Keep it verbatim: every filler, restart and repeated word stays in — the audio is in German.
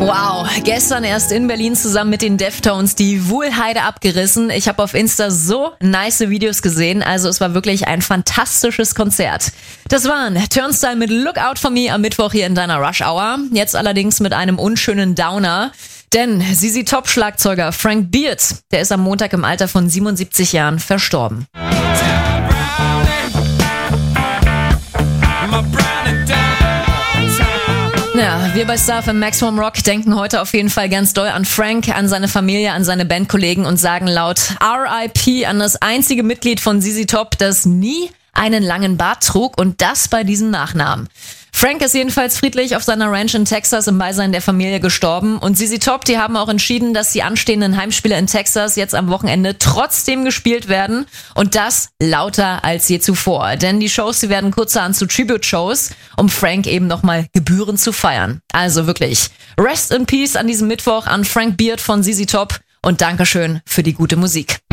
Wow, gestern erst in Berlin zusammen mit den Deftones die Wuhlheide abgerissen. Ich habe auf Insta so nice Videos gesehen, also es war wirklich ein fantastisches Konzert. Das waren Turnstile mit Look Out For Me am Mittwoch hier in deiner Rush Hour. Jetzt allerdings mit einem unschönen Downer. Denn Z Z Top-Schlagzeuger Frank Beard, der ist am Montag im Alter von siebenundsiebzig Jahren verstorben. Ja, wir bei Star F M Maximum Rock denken heute auf jeden Fall ganz doll an Frank, an seine Familie, an seine Bandkollegen und sagen laut R I P an das einzige Mitglied von Z Z Top, das nie einen langen Bart trug, und das bei diesem Nachnamen. Frank ist jedenfalls friedlich auf seiner Ranch in Texas im Beisein der Familie gestorben, und Z Z Top, die haben auch entschieden, dass die anstehenden Heimspiele in Texas jetzt am Wochenende trotzdem gespielt werden, und das lauter als je zuvor. Denn die Shows, die werden kurzerhand zu Tribute-Shows, um Frank eben nochmal gebührend zu feiern. Also wirklich, Rest in Peace an diesem Mittwoch an Frank Beard von Z Z Top und Dankeschön für die gute Musik.